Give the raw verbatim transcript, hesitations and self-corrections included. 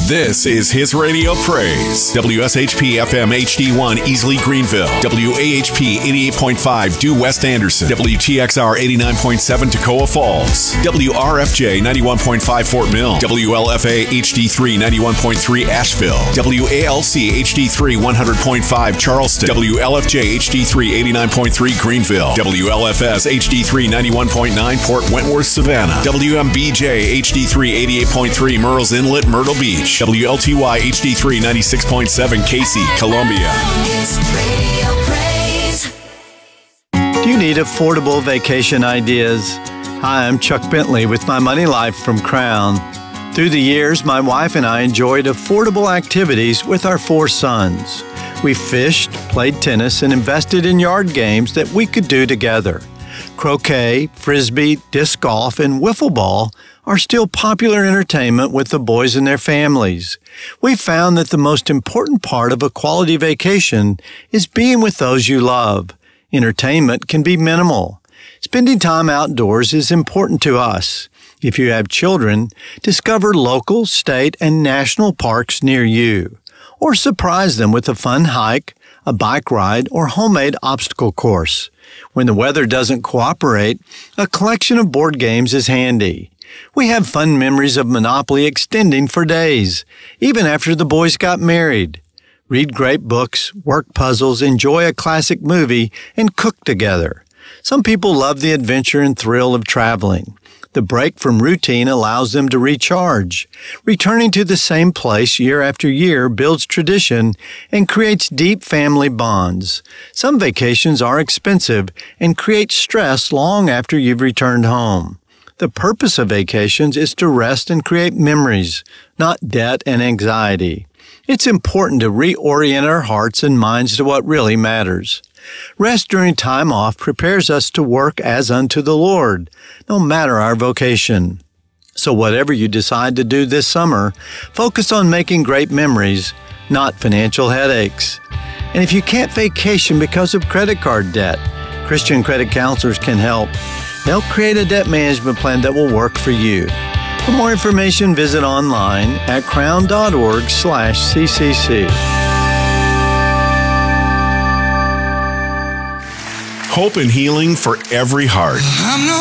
This is His Radio Praise. W S H P F M H D one Easley Greenville. W A H P eighty-eight point five Due West Anderson. W T X R eighty-nine point seven Toccoa Falls. W R F J ninety-one point five Fort Mill. W L F A H D three ninety-one point three Asheville. W A L C H D three one hundred point five Charleston. W L F J H D three eighty-nine point three Greenville. W L F S H D three ninety-one point nine Port Wentworth Savannah. W M B J H D three eighty-eight point three Murrells Inlet Myrtle Beach. W L T Y H D three ninety-six point seven Casey, Columbia. Do you need affordable vacation ideas? Hi, I'm Chuck Bentley with My Money Life from Crown. Through the years, my wife and I enjoyed affordable activities with our four sons. We fished, played tennis, and invested in yard games that we could do together. Croquet, frisbee, disc golf, and wiffle ball are still popular entertainment with the boys and their families. We found that the most important part of a quality vacation is being with those you love. Entertainment can be minimal. Spending time outdoors is important to us. If you have children, discover local, state, and national parks near you. Or surprise them with a fun hike, a bike ride, or homemade obstacle course. When the weather doesn't cooperate, a collection of board games is handy. We have fun memories of Monopoly extending for days, even after the boys got married. Read great books, work puzzles, enjoy a classic movie, and cook together. Some people love the adventure and thrill of traveling. The break from routine allows them to recharge. Returning to the same place year after year builds tradition and creates deep family bonds. Some vacations are expensive and create stress long after you've returned home. The purpose of vacations is to rest and create memories, not debt and anxiety. It's important to reorient our hearts and minds to what really matters. Rest during time off prepares us to work as unto the Lord, no matter our vocation. So whatever you decide to do this summer, focus on making great memories, not financial headaches. And if you can't vacation because of credit card debt, Christian credit counselors can help. They'll create a debt management plan that will work for you. For more information, visit online at crown.org slash ccc. Hope and healing for every heart.